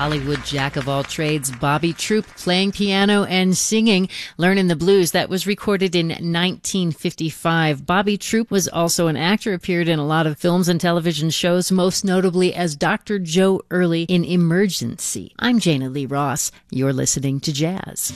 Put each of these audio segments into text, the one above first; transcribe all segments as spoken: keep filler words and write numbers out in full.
Hollywood jack of all trades, Bobby Troup, playing piano and singing Learnin' the Blues. That was recorded in nineteen fifty-five. Bobby Troup was also an actor, appeared in a lot of films and television shows, most notably as Doctor Joe Early in Emergency. I'm Jana Lee Ross. You're listening to Jazz.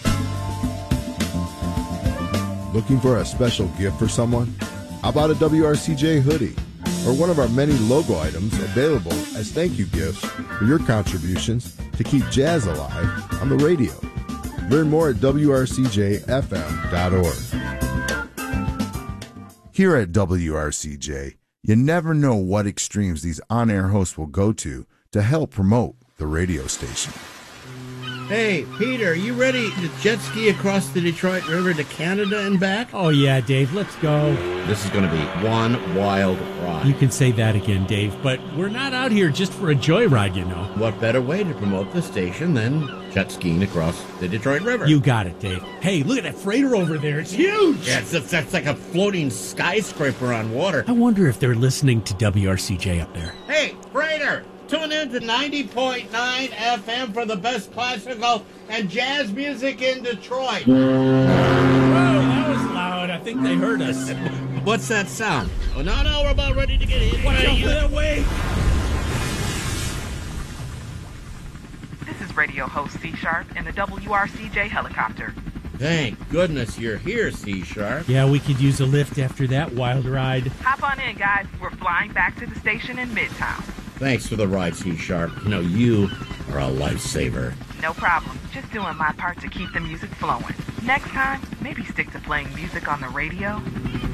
Looking for a special gift for someone? How about a W R C J hoodie? Or one of our many logo items available as thank you gifts for your contributions to keep jazz alive on the radio. Learn more at W R C J F M dot org. Here at W R C J, you never know what extremes these on-air hosts will go to to help promote the radio station. Hey, Peter, you ready to jet ski across the Detroit River to Canada and back? Oh, yeah, Dave, let's go. This is going to be one wild ride. You can say that again, Dave, but we're not out here just for a joyride, you know. What better way to promote the station than jet skiing across the Detroit River? You got it, Dave. Hey, look at that freighter over there. It's huge. Yeah, it's, it's, it's like a floating skyscraper on water. I wonder if they're listening to W R C J up there. Hey, freighter! Tune in to ninety point nine F M for the best classical and jazz music in Detroit. Whoa, that was loud. I think they heard us. What's that sound? Oh, no, no, we're about ready to get in. Watch out for that way. This is radio host C Sharp in the W R C J helicopter. Thank goodness you're here, C Sharp. Yeah, we could use a lift after that wild ride. Hop on in, guys. We're flying back to the station in Midtown. Thanks for the ride, C Sharp. You know, you are a lifesaver. No problem. Just doing my part to keep the music flowing. Next time, maybe stick to playing music on the radio